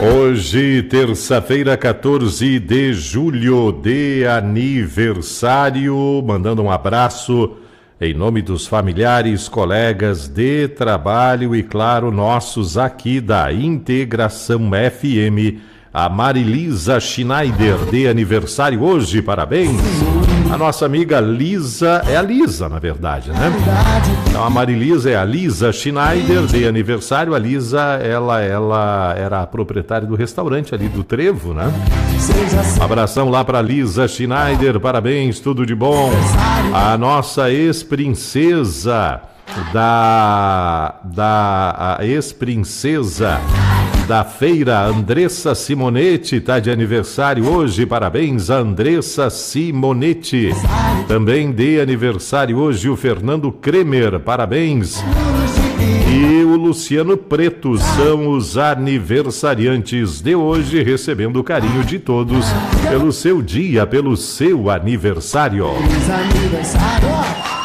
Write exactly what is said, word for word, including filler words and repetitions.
Hoje, terça-feira, quatorze de julho, de aniversário, mandando um abraço em nome dos familiares, colegas de trabalho e, claro, nossos aqui da Integração F M, a Marilisa Schneider, de aniversário hoje, parabéns! A nossa amiga Lisa, é a Lisa, na verdade, né? Então, a Marilisa é a Lisa Schneider, de aniversário. A Lisa, ela, ela era a proprietária do restaurante ali do Trevo, né? Um abração lá para Lisa Schneider, parabéns, tudo de bom. A nossa ex-princesa da, da a ex-princesa da feira, Andressa Simonetti, está de aniversário hoje, parabéns a Andressa Simonetti. Também de aniversário hoje o Fernando Kremer, parabéns. E o Luciano Preto são os aniversariantes de hoje, recebendo o carinho de todos pelo seu dia, pelo seu aniversário.